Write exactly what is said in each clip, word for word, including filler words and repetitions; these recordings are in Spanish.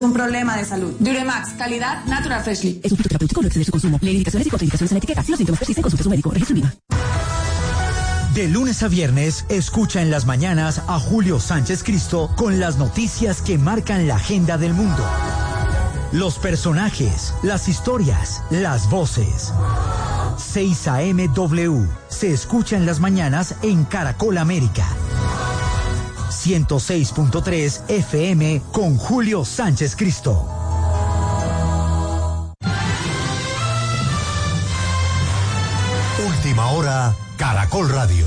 Un problema de salud. Duremax, calidad Natural Freshly. Es un fitoterapéutico, no exceder su consumo. Lee indicaciones y contraindicaciones en la etiqueta. Si los síntomas persisten, consulte a su médico. Registro INVIMA. De lunes a viernes, escucha en las mañanas a Julio Sánchez Cristo con las noticias que marcan la agenda del mundo. Los personajes, las historias, las voces. seis A M W se escucha en las mañanas en Caracol América. ciento seis punto tres F M con Julio Sánchez Cristo. Última hora, Caracol Radio.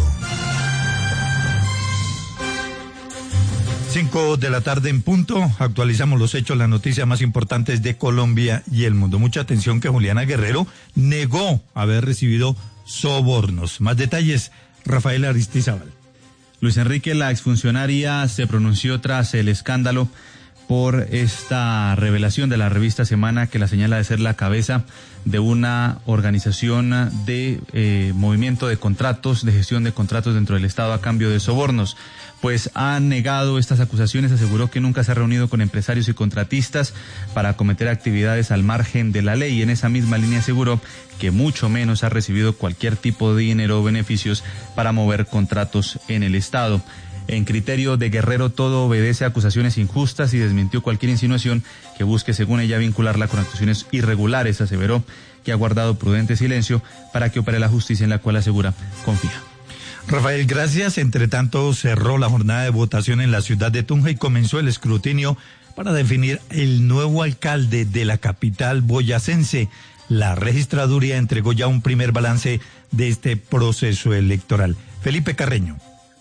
Cinco de la tarde en punto, actualizamos los hechos, las noticias más importantes de Colombia y el mundo. Mucha atención que Juliana Guerrero negó haber recibido sobornos. Más detalles, Rafael Aristizábal. Luis Enrique, la exfuncionaria, se pronunció tras el escándalo por esta revelación de la revista Semana que la señala de ser la cabeza de una organización de eh, movimiento de contratos, de gestión de contratos dentro del Estado a cambio de sobornos. Pues ha negado estas acusaciones, aseguró que nunca se ha reunido con empresarios y contratistas para acometer actividades al margen de la ley y en esa misma línea aseguró que mucho menos ha recibido cualquier tipo de dinero o beneficios para mover contratos en el Estado. En criterio de Guerrero, todo obedece a acusaciones injustas y desmintió cualquier insinuación que busque, según ella, vincularla con actuaciones irregulares. Aseveró que ha guardado prudente silencio para que opere la justicia en la cual asegura confía. Rafael, gracias. Entre tanto, cerró la jornada de votación en la ciudad de Tunja y comenzó el escrutinio para definir el nuevo alcalde de la capital boyacense. La registraduría entregó ya un primer balance de este proceso electoral. Felipe Carreño.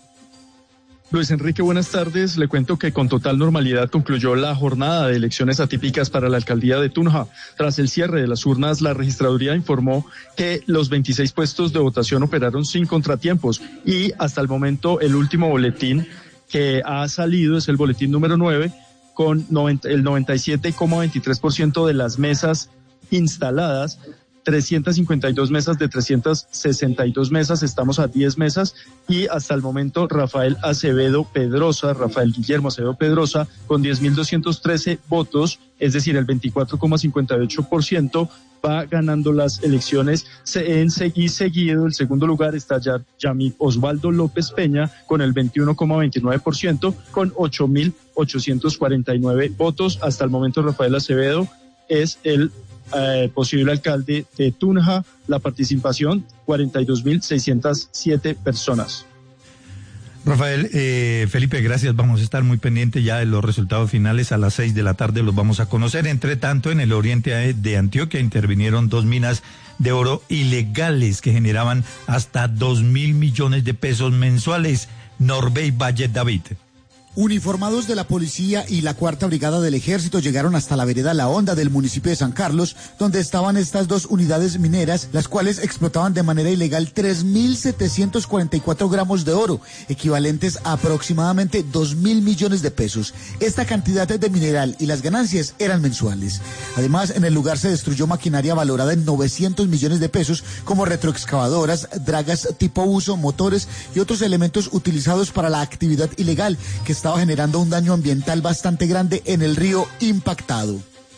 Luis Enrique, buenas tardes. Le cuento que con total normalidad concluyó la jornada de elecciones atípicas para la alcaldía de Tunja. Tras el cierre de las urnas, la registraduría informó que los veintiséis puestos de votación operaron sin contratiempos y hasta el momento el último boletín que ha salido es el boletín número nueve con noventa, el noventa y siete coma veintitrés por ciento de las mesas instaladas. trescientas cincuenta y dos mesas de trescientas sesenta y dos mesas, estamos a diez mesas y hasta el momento Rafael Acevedo Pedrosa, Rafael Guillermo Acevedo Pedrosa con diez mil doscientos trece votos, es decir, el veinticuatro coma cincuenta y ocho por ciento va ganando las elecciones. En y seguido, el segundo lugar está ya Yamil Osvaldo López Peña con el veintiuno coma veintinueve por ciento con ocho mil ochocientos cuarenta y nueve votos. Hasta el momento Rafael Acevedo es el Eh, posible alcalde de Tunja. La participación, cuarenta y dos mil seiscientas siete personas. Rafael, eh, Felipe, gracias. Vamos a estar muy pendientes ya de los resultados finales. A las seis de la tarde los vamos a conocer. Entre tanto, en el oriente de Antioquia intervinieron dos minas de oro ilegales que generaban hasta dos mil millones de pesos mensuales. Norbey Valle David. Uniformados de la policía y la cuarta brigada del ejército llegaron hasta la vereda La Honda del municipio de San Carlos, donde estaban estas dos unidades mineras, las cuales explotaban de manera ilegal tres mil setecientos cuarenta y cuatro gramos de oro, equivalentes a aproximadamente dos mil millones de pesos. Esta cantidad de mineral y las ganancias eran mensuales. Además, en el lugar se destruyó maquinaria valorada en novecientos millones de pesos, como retroexcavadoras, dragas tipo uso, motores y otros elementos utilizados para la actividad ilegal, que estaba generando un daño ambiental bastante grande en el río impactado.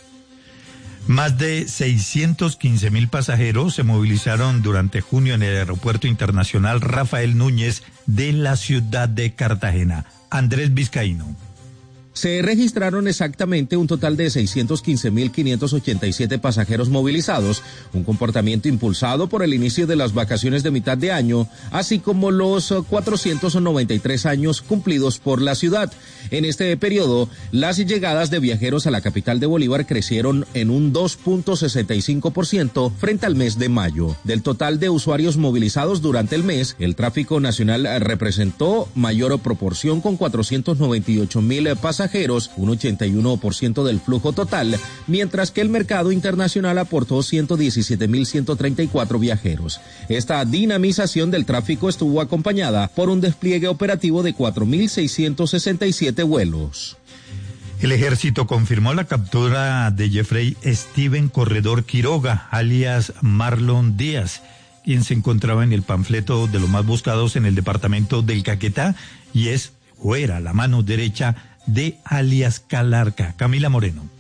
Más de seiscientos quince mil pasajeros se movilizaron durante junio en el Aeropuerto Internacional Rafael Núñez de la ciudad de Cartagena. Andrés Vizcaíno. Se registraron exactamente un total de seiscientos quince mil quinientos ochenta y siete pasajeros movilizados, un comportamiento impulsado por el inicio de las vacaciones de mitad de año, así como los cuatrocientos noventa y tres años cumplidos por la ciudad. En este periodo, las llegadas de viajeros a la capital de Bolívar crecieron en un dos punto sesenta y cinco por ciento frente al mes de mayo. Del total de usuarios movilizados durante el mes, el tráfico nacional representó mayor proporción con cuatrocientos noventa y ocho mil pasajeros, un ochenta y uno por ciento del flujo total, mientras que el mercado internacional aportó ciento diecisiete mil ciento treinta y cuatro viajeros. Esta dinamización del tráfico estuvo acompañada por un despliegue operativo de cuatro mil seiscientos sesenta y siete vuelos. El ejército confirmó la captura de Jeffrey Steven Corredor Quiroga, alias Marlon Díaz, quien se encontraba en el panfleto de los más buscados en el departamento del Caquetá y es o era la mano derecha de alias Calarca. Camila Moreno.